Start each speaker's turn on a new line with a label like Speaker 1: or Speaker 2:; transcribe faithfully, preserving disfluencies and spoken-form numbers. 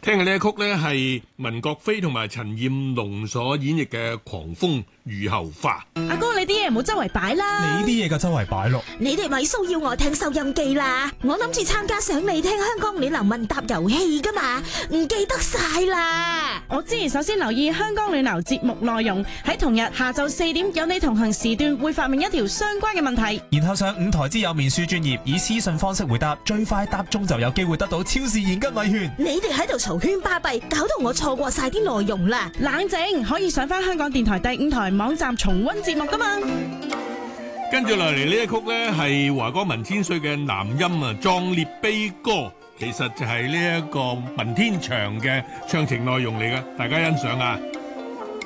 Speaker 1: 聽嘅呢一曲呢，係文國飛同埋陳彥龍所演繹嘅《狂風雨後花》。
Speaker 2: 阿哥，你啲嘢唔好周圍擺啦。
Speaker 3: 你啲嘢嘅周圍擺咯。
Speaker 4: 你哋咪騷擾我聽收音機啦！我諗住參加想你聽香港暖流問答遊戲噶嘛，唔記得晒啦。
Speaker 2: 我之前首先留意香港暖流節目內容，喺同日下晝四點有你同行時段會發明一條相關嘅問題，
Speaker 3: 然後上五台之友面書專頁以私信方式回答，最快答中就有機會得到超市現金禮券。
Speaker 4: 你哋喺度嘈喧巴閉，搞到我錯過晒啲內容啦！
Speaker 2: 冷靜，可以上翻香港電台第五台網站重溫節目噶嘛。
Speaker 1: 跟住落嚟呢一曲呢，係華歌文千歲嘅南音啊，壯烈悲歌，其實就係呢一個文天祥嘅唱情內容嚟嘅，大家欣賞啊！